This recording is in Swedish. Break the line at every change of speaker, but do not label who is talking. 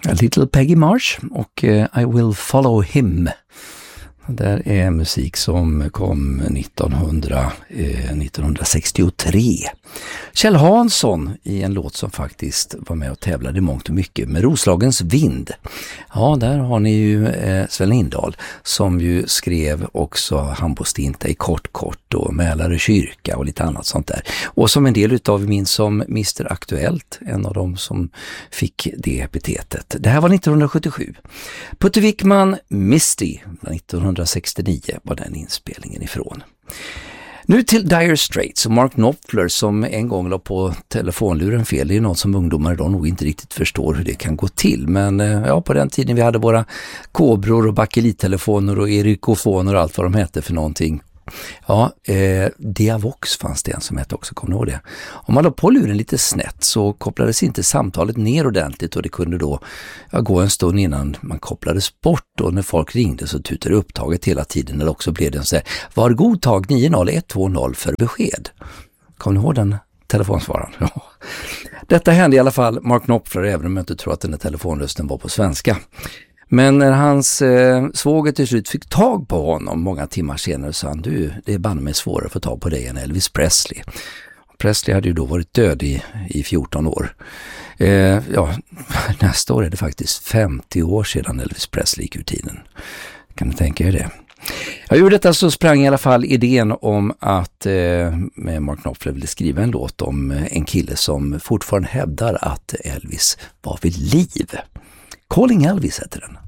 Little Peggy Marsh och I Will Follow Him. Det där är musik som kom 1963. Kjell Hansson i en låt som faktiskt var med och tävlade mångt och mycket med Roslagens vind. Ja, där har ni ju Sven Lindahl som ju skrev också Hambostinta i kort och Mälare kyrka och lite annat sånt där. Och som en del utav min som Mr. Aktuellt, en av dem som fick det epitetet. Det här var 1977. Putte Wickman, Misty, 1969 var den inspelningen ifrån. Nu till Dire Straits och Mark Knopfler som en gång la på telefonluren fel. Det är något som ungdomar idag nog inte riktigt förstår hur det kan gå till. Men ja, på den tiden vi hade våra kobror och bakelittelefoner och erikofoner och allt vad de hette för någonting. Ja, Diavox fanns det en som hette också, kommer ni ihåg det? Om man la på luren lite snett så kopplades inte samtalet ner ordentligt och det kunde då gå en stund innan man kopplades bort och när folk ringde så tutade upptaget hela tiden eller också blev det en så här, var god tag 90120 för besked. Kommer ni ihåg den telefonsvararen? Ja. Detta hände i alla fall Mark Knopfler även om jag inte tror att den här telefonrösten var på svenska. Men när hans svåger till slut fick tag på honom många timmar senare sa han, du, det är banne mig svårare att få tag på dig än Elvis Presley. Presley hade ju då varit död i 14 år. Nästa år är det faktiskt 50 år sedan Elvis Presley gick ur tiden. Kan du tänka er det? Jag gjorde detta så sprang i alla fall idén om att Mark Knopfler ville skriva en låt om en kille som fortfarande hävdar att Elvis var vid liv. Calling Elvis heter den.